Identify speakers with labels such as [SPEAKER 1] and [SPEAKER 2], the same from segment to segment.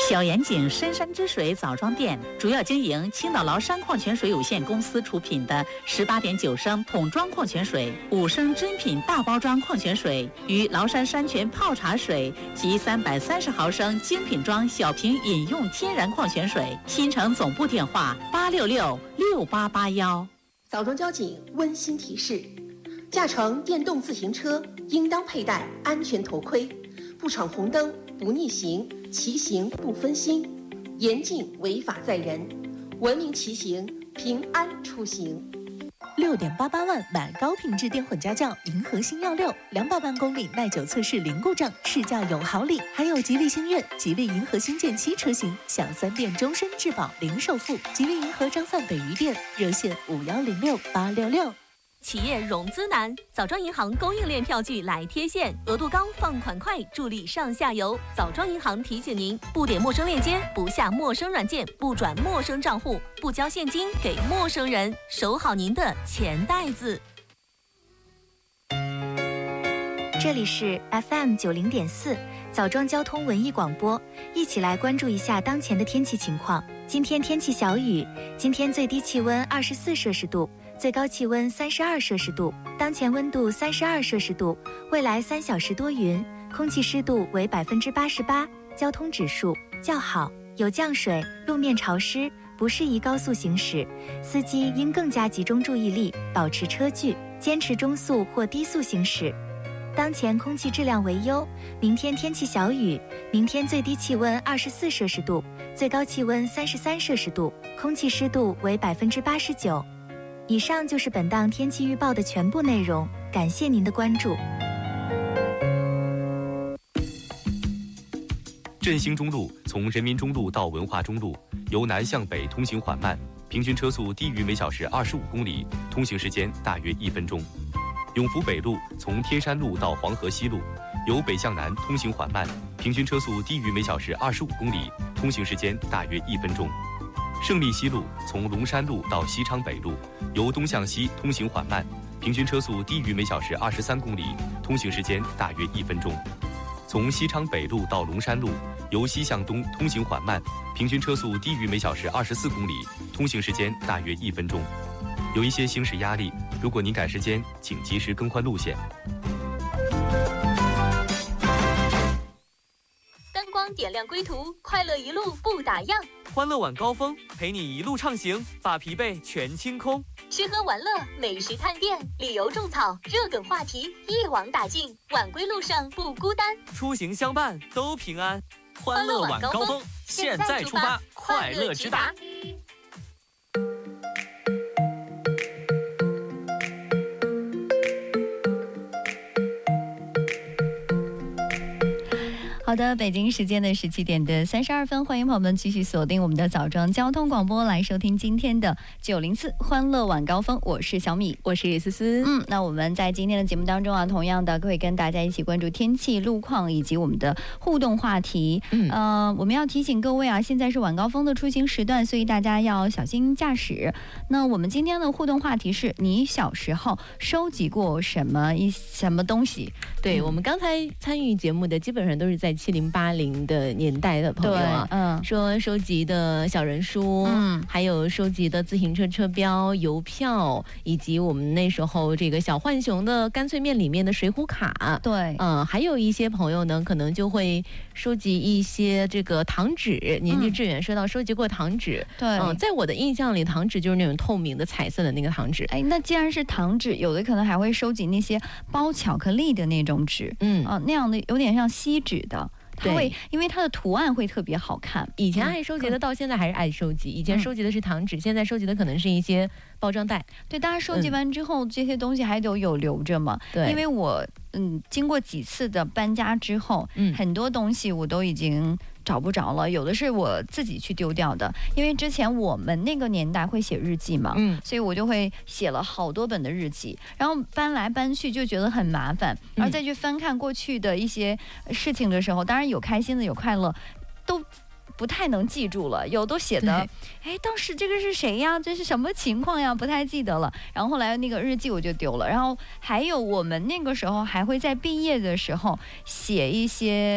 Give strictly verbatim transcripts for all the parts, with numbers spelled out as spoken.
[SPEAKER 1] 小盐井深山之水枣庄店主要经营青岛崂山矿泉水有限公司出品的十八点九升桶装矿泉水、五升真品大包装矿泉水与崂山山泉泡茶水及三百三十毫升精品装小瓶饮用天然矿泉水。新城总部电话八六六六八八幺。
[SPEAKER 2] 枣庄交警温馨提示：驾乘电动自行车应当佩戴安全头盔，不闯红灯、不逆行，骑行不分心，严禁违法载人，文明骑行，平安出行。
[SPEAKER 3] 六点八八万买高品质电混家轿，银河星耀六，两百万公里耐久测试零故障，试驾有好礼，还有吉利星越、吉利银河星舰七车型，享三电终身质保零首付。吉利银河张范北余店热线五幺零六八六六。
[SPEAKER 4] 企业融资难，枣庄银行供应链票据来贴现，额度高，放款快，助力上下游。枣庄银行提醒您：不点陌生链接，不下陌生软件，不转陌生账户，不交现金给陌生人，守好您的钱袋子。
[SPEAKER 5] 这里是 F M 九零点四枣庄交通文艺广播，一起来关注一下当前的天气情况。今天天气小雨，今天最低气温二十四摄氏度。最高气温三十二摄氏度，当前温度三十二摄氏度，未来三小时多云，空气湿度为百分之八十八，交通指数较好，有降水，路面潮湿，不适宜高速行驶，司机应更加集中注意力，保持车距，坚持中速或低速行驶。当前空气质量为优，明天天气小雨，明天最低气温二十四摄氏度，最高气温三十三摄氏度，空气湿度为百分之八十九。以上就是本档天气预报的全部内容，感谢您的关注。
[SPEAKER 6] 振兴中路从人民中路到文化中路，由南向北通行缓慢，平均车速低于每小时二十五公里，通行时间大约一分钟。永福北路从天山路到黄河西路，由北向南通行缓慢，平均车速低于每小时二十五公里，通行时间大约一分钟。胜利西路从龙山路到西昌北路，由东向西通行缓慢，平均车速低于每小时二十三公里，通行时间大约一分钟。从西昌北路到龙山路，由西向东通行缓慢，平均车速低于每小时二十四公里，通行时间大约一分钟。有一些行驶压力，如果您赶时间，请及时更换路线。
[SPEAKER 4] 灯光点亮归途，快乐一路不打烊。
[SPEAKER 7] 欢乐晚高峰，陪你一路畅行，把疲惫全清空。
[SPEAKER 4] 吃喝玩乐、美食探店、旅游种草，热梗话题一网打尽，晚归路上不孤单，
[SPEAKER 7] 出行相伴都平安。
[SPEAKER 4] 欢乐晚高峰，
[SPEAKER 7] 现在出发，快乐直达。
[SPEAKER 8] 好的，北京时间的十七点的三十二分，欢迎朋友们继续锁定我们的枣庄交通广播，来收听今天的九零四欢乐晚高峰。我是小米，
[SPEAKER 9] 我是思思。
[SPEAKER 8] 嗯，那我们在今天的节目当中啊，同样的会跟大家一起关注天气、路况以及我们的互动话题。嗯，呃，我们要提醒各位啊，现在是晚高峰的出行时段，所以大家要小心驾驶。那我们今天的互动话题是：你小时候收集过什么一什么东西？
[SPEAKER 9] 对、嗯、我们刚才参与节目的基本上都是在七零八零的年代的朋友啊，嗯，说收集的小人书，嗯，还有收集的自行车车标、邮票，以及我们那时候这个小浣熊的干脆面里面的水浒卡，
[SPEAKER 8] 对，
[SPEAKER 9] 嗯，还有一些朋友呢，可能就会收集一些这个糖纸。年纪志远说到收集过糖纸，
[SPEAKER 8] 对，
[SPEAKER 9] 嗯，在我的印象里，糖纸就是那种透明的彩色的那个糖纸。
[SPEAKER 8] 哎，那既然是糖纸，有的可能还会收集那些包巧克力的那种纸，嗯啊，那样的有点像锡纸的。它会因为它的图案会特别好看，
[SPEAKER 9] 以前爱收集的到现在还是爱收集，以前收集的是糖纸，现在收集的可能是一些包装袋。
[SPEAKER 8] 对，当然收集完之后、嗯、这些东西还得有留着嘛。对，因为我嗯经过几次的搬家之后、嗯、很多东西我都已经找不着了，有的是我自己去丢掉的，因为之前我们那个年代会写日记嘛，嗯，所以我就会写了好多本的日记，然后搬来搬去就觉得很麻烦，然后再去翻看过去的一些事情的时候，当然有开心的有快乐，都不太能记住了，有都写的哎，当时这个是谁呀，这是什么情况呀，不太记得了，然后后来那个日记我就丢了。然后还有我们那个时候还会在毕业的时候写一些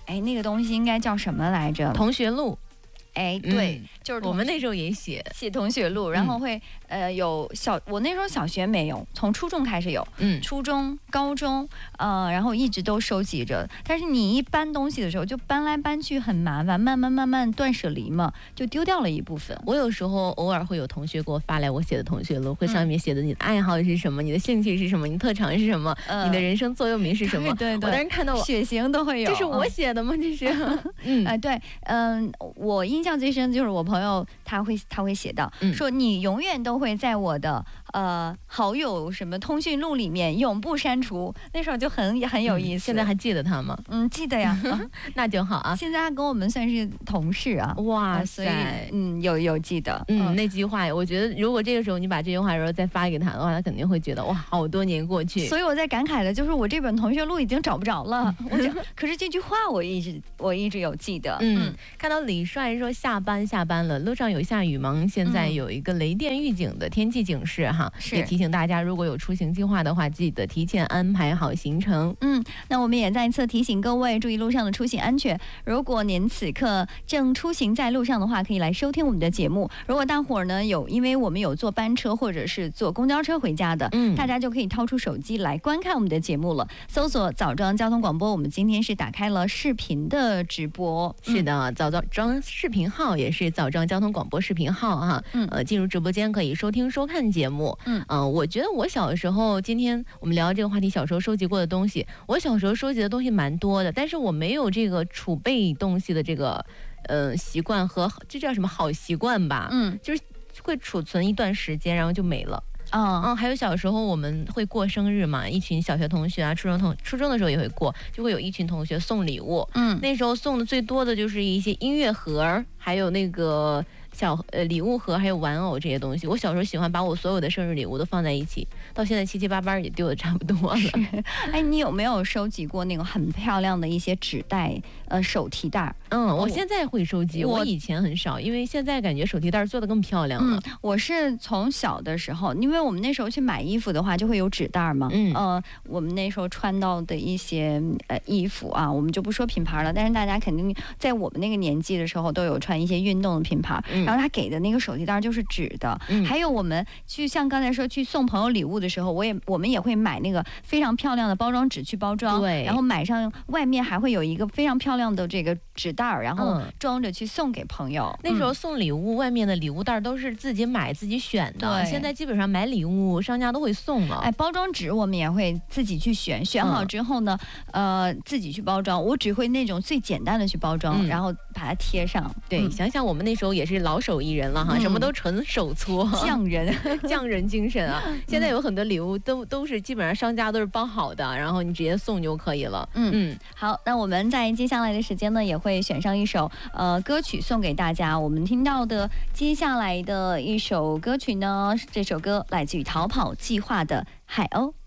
[SPEAKER 8] 哎，那个东西应该叫什么来着？
[SPEAKER 9] 同学录。
[SPEAKER 8] 哎，对，嗯、就是
[SPEAKER 9] 我们那时候也写
[SPEAKER 8] 写同学录，然后会、嗯、呃有小，我那时候小学没有，从初中开始有，嗯，初中、高中，呃，然后一直都收集着。但是你一搬东西的时候，就搬来搬去很麻烦，慢慢慢慢断舍离嘛，就丢掉了一部分。
[SPEAKER 9] 我有时候偶尔会有同学给我发来我写的同学录，会上面写的你的爱好是什么，嗯、你的兴趣是什么，你特长是什么，呃、你的人生座右铭是什么。
[SPEAKER 8] 对 对, 对，
[SPEAKER 9] 我当时看到我
[SPEAKER 8] 血型都会有，
[SPEAKER 9] 这是我写的吗？这是，
[SPEAKER 8] 嗯，哎、呃，对，嗯、呃，我印象最深就是我朋友他会他会写到、嗯、说你永远都会在我的呃好友什么通讯录里面永不删除。那时候就很很有意思、
[SPEAKER 9] 嗯。现在还记得他吗？
[SPEAKER 8] 嗯，记得呀，啊、
[SPEAKER 9] 那就好啊。
[SPEAKER 8] 现在他跟我们算是同事啊，
[SPEAKER 9] 哇塞，
[SPEAKER 8] 呃、嗯，有有记得，
[SPEAKER 9] 嗯，嗯那句话，我觉得如果这个时候你把这句话然后再发给他的话，他肯定会觉得哇，好多年过去。
[SPEAKER 8] 所以我在感慨的就是我这本同学录已经找不着了，我就可是这句话我一直我一直有记得。
[SPEAKER 9] 嗯，嗯看到李帅说下班下班了，路上有下雨吗？现在有一个雷电预警的天气警示哈，嗯、也提醒大家，如果有出行计划的话，记得提前安排好行程。
[SPEAKER 8] 嗯，那我们也再次提醒各位注意路上的出行安全。如果您此刻正出行在路上的话，可以来收听我们的节目。如果大伙儿呢有，因为我们有坐班车或者是坐公交车回家的，嗯，大家就可以掏出手机来观看我们的节目了。搜索枣庄交通广播，我们今天是打开了视频的直播。
[SPEAKER 9] 嗯、是的，枣庄视频号也是枣庄交通广播视频号哈。嗯，呃，进入直播间可以收听收看节目。嗯，呃，我觉得我小的时候，今天我们聊这个话题，小时候收集过的东西，我小时候收集的东西蛮多的，但是我没有这个储备东西的这个呃习惯和这叫什么好习惯吧？嗯，就是会储存一段时间，然后就没了。嗯嗯，还有小时候我们会过生日嘛，一群小学同学啊，初中同初中的时候也会过，就会有一群同学送礼物。嗯，那时候送的最多的就是一些音乐盒，还有那个小呃礼物盒，还有玩偶这些东西。我小时候喜欢把我所有的生日礼物都放在一起，到现在七七八八也丢的差不多了。
[SPEAKER 8] 哎，你有没有收集过那种很漂亮的一些纸袋呃手提袋？
[SPEAKER 9] 嗯，我现在会收集，我, 我以前很少，因为现在感觉手提袋做的更漂亮了。
[SPEAKER 8] 嗯，我是从小的时候，因为我们那时候去买衣服的话就会有纸袋嘛。嗯，呃，我们那时候穿到的一些呃衣服啊，我们就不说品牌了，但是大家肯定在我们那个年纪的时候都有穿一些运动的品牌。嗯，然后他给的那个手提袋就是纸的。嗯，还有我们去像刚才说去送朋友礼物的时候，我也我们也会买那个非常漂亮的包装纸去包装。对，然后买上外面还会有一个非常漂亮的这个纸袋，然后装着去送给朋友。
[SPEAKER 9] 嗯、那时候送礼物，外面的礼物袋都是自己买自己选的。对，现在基本上买礼物商家都会送了。
[SPEAKER 8] 哎，包装纸我们也会自己去选，选好之后呢，嗯、呃，自己去包装。我只会那种最简单的去包装，嗯、然后把它贴上。
[SPEAKER 9] 对，嗯、想想我们那时候也是老手艺人了哈，嗯、什么都纯手搓，
[SPEAKER 8] 匠人
[SPEAKER 9] 匠人精神啊。现在有很多礼物都都是基本上商家都是包好的，然后你直接送就可以了。
[SPEAKER 8] 嗯嗯，好，那我们在接下来的时间呢，也会选上一首呃歌曲送给大家。我们听到的接下来的一首歌曲呢，这首歌来自于逃跑计划的《海鸥》。